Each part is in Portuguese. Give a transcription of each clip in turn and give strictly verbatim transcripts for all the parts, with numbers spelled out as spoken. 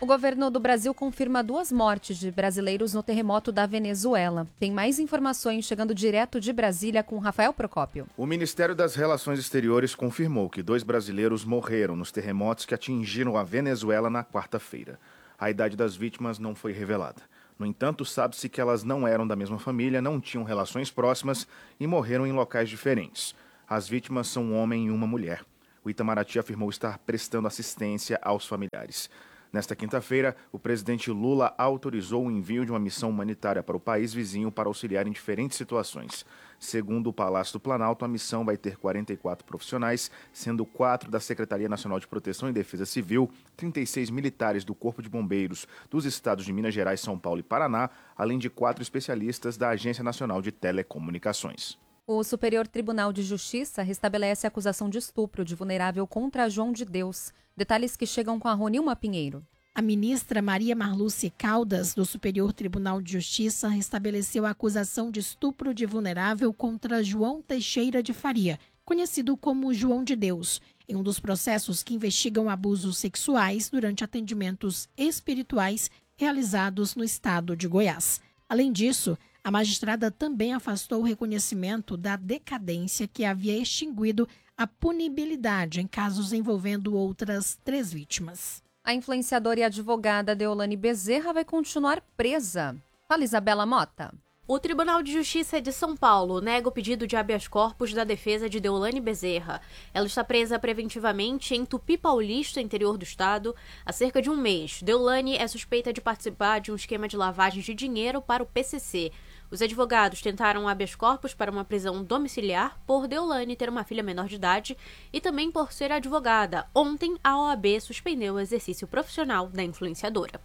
O governo do Brasil confirma duas mortes de brasileiros no terremoto da Venezuela. Tem mais informações chegando direto de Brasília com Rafael Procópio. O Ministério das Relações Exteriores confirmou que dois brasileiros morreram nos terremotos que atingiram a Venezuela na quarta-feira. A idade das vítimas não foi revelada. No entanto, sabe-se que elas não eram da mesma família, não tinham relações próximas e morreram em locais diferentes. As vítimas são um homem e uma mulher. O Itamaraty afirmou estar prestando assistência aos familiares. Nesta quinta-feira, o presidente Lula autorizou o envio de uma missão humanitária para o país vizinho para auxiliar em diferentes situações. Segundo o Palácio do Planalto, a missão vai ter quarenta e quatro profissionais, sendo quatro da Secretaria Nacional de Proteção e Defesa Civil, trinta e seis militares do Corpo de Bombeiros dos estados de Minas Gerais, São Paulo e Paraná, além de quatro especialistas da Agência Nacional de Telecomunicações. O Superior Tribunal de Justiça restabelece a acusação de estupro de vulnerável contra João de Deus. Detalhes que chegam com a Ronilma Pinheiro. A ministra Maria Marluce Caldas, do Superior Tribunal de Justiça, restabeleceu a acusação de estupro de vulnerável contra João Teixeira de Faria, conhecido como João de Deus, em um dos processos que investigam abusos sexuais durante atendimentos espirituais realizados no estado de Goiás. Além disso, a magistrada também afastou o reconhecimento da decadência que havia extinguido a punibilidade em casos envolvendo outras três vítimas. A influenciadora e advogada Deolane Bezerra vai continuar presa. Fala, Isabela Mota. O Tribunal de Justiça de São Paulo nega o pedido de habeas corpus da defesa de Deolane Bezerra. Ela está presa preventivamente em Tupi Paulista, interior do estado, há cerca de um mês. Deolane é suspeita de participar de um esquema de lavagem de dinheiro para o P C C. Os advogados tentaram habeas corpus para uma prisão domiciliar por Deolane ter uma filha menor de idade e também por ser advogada. Ontem, a O A B suspendeu o exercício profissional da influenciadora.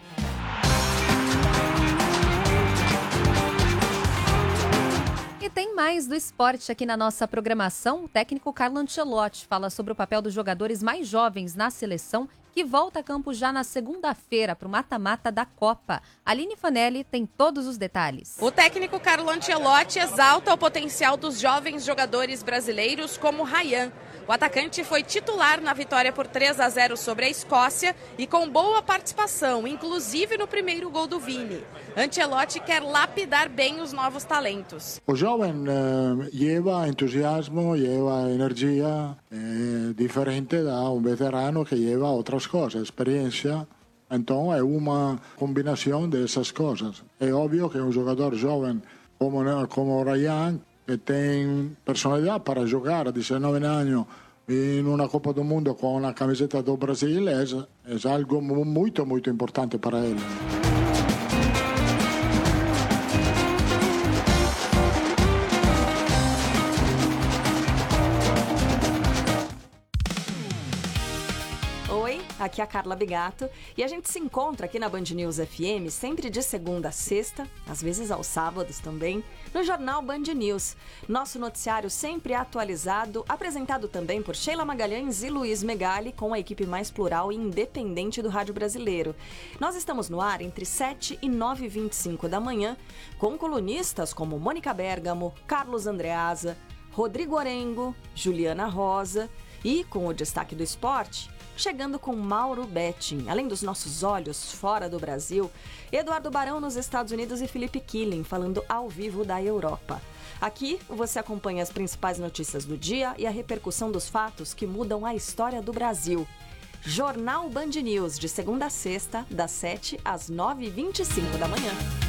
E tem mais do esporte aqui na nossa programação. O técnico Carlo Ancelotti fala sobre o papel dos jogadores mais jovens na seleção, que volta a campo já na segunda-feira para o mata-mata da Copa. Aline Fanelli tem todos os detalhes. O técnico Carlo Ancelotti exalta o potencial dos jovens jogadores brasileiros como Ryan. O atacante foi titular na vitória por três a zero sobre a Escócia e com boa participação, inclusive no primeiro gol do Vini. Ancelotti quer lapidar bem os novos talentos. O jovem eh, leva entusiasmo, leva energia eh, diferente da um veterano que leva outras coisas, experiência. Então é uma combinação dessas coisas. É óbvio que um jogador jovem como, como o Ryan, que tem personalidade para jogar a dezenove anos em uma Copa do Mundo com a camiseta do Brasil, é, é algo muito, muito importante para ele. Aqui é a Carla Bigato e a gente se encontra aqui na Band News F M sempre de segunda a sexta, às vezes aos sábados também, no Jornal Band News. Nosso noticiário sempre atualizado, apresentado também por Sheila Magalhães e Luiz Megali, com a equipe mais plural e independente do rádio brasileiro. Nós estamos no ar entre sete e nove e vinte e cinco da manhã, com colunistas como Mônica Bergamo, Carlos Andreasa, Rodrigo Orengo, Juliana Rosa e, com o destaque do esporte, chegando com Mauro Betting. Além dos nossos olhos fora do Brasil, Eduardo Barão nos Estados Unidos e Felipe Killing falando ao vivo da Europa. Aqui você acompanha as principais notícias do dia e a repercussão dos fatos que mudam a história do Brasil. Jornal Band News, de segunda a sexta, das sete às nove e vinte e cinco da manhã.